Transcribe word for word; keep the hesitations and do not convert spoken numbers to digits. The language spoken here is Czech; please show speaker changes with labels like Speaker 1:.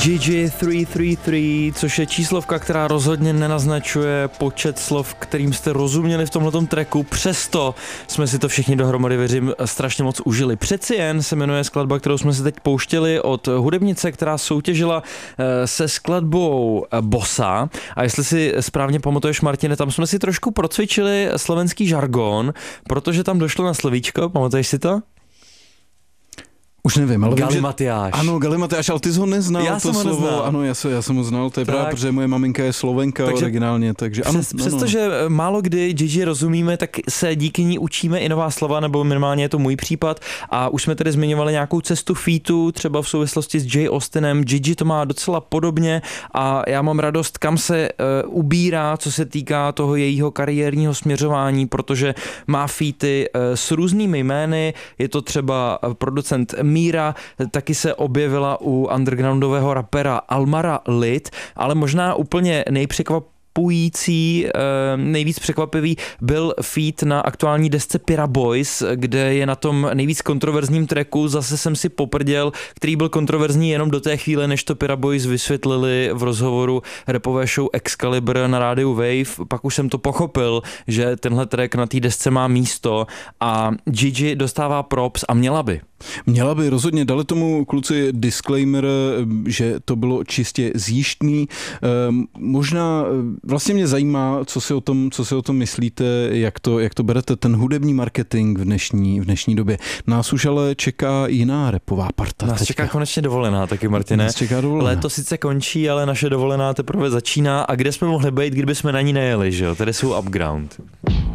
Speaker 1: Gigi tři tři tři, což je číslovka, která rozhodně nenaznačuje počet slov, kterým jste rozuměli v tomhletom tracku, přesto jsme si to všichni dohromady, věřím, strašně moc užili. Přeci jen se jmenuje skladba, kterou jsme se teď pouštěli od hudebnice, která soutěžila se skladbou Bossa, a jestli si správně pamatuješ, Martine, tam jsme si trošku procvičili slovenský žargon, protože tam došlo na slovíčko, pamatuješ si to?
Speaker 2: Už nevím, ale
Speaker 1: Galimatiáš.
Speaker 2: Ano, Galimatiáš, ale ty jsi ho neznal,
Speaker 1: já
Speaker 2: to
Speaker 1: jsem ho
Speaker 2: slovo.
Speaker 1: Neznal.
Speaker 2: Ano, já, se, já jsem ho znal, to je právě, protože moje maminka je Slovenka takže, originálně, takže ano.
Speaker 1: Přes, přestože málo kdy Gigi rozumíme, tak se díky ní učíme i nová slova, nebo minimálně je to můj případ, a už jsme tedy zmiňovali nějakou cestu featu, třeba v souvislosti s Jay Austinem. Gigi to má docela podobně a já mám radost, kam se uh, ubírá, co se týká toho jejího kariérního směřování, protože má featy uh, s různými jmény, je to třeba producent Míra, taky se objevila u undergroundového rapera Almara Lid, ale možná úplně nejpřekvapující, nejvíc překvapivý byl feat na aktuální desce Pira Boys, kde je na tom nejvíc kontroverzním tracku Zase jsem si poprděl, který byl kontroverzní jenom do té chvíle, než to Pira Boys vysvětlili v rozhovoru rapové show Excalibur na rádiu Wave. Pak už jsem to pochopil, že tenhle track na té desce má místo a Gigi dostává props a měla by.
Speaker 2: Měla by, rozhodně, dali tomu kluci disclaimer, že to bylo čistě zjištný. Možná vlastně mě zajímá, co si o tom, co si o tom myslíte, jak to, jak to berete, ten hudební marketing v dnešní, v dnešní době. Nás už ale čeká jiná rapová parta.
Speaker 1: Nás teďka. čeká konečně dovolená taky, Martine.
Speaker 2: Nás čeká dovolená.
Speaker 1: Léto sice končí, ale naše dovolená teprve začíná, a kde jsme mohli být, kdyby jsme na ní nejeli, že jo? Tady jsou Upground.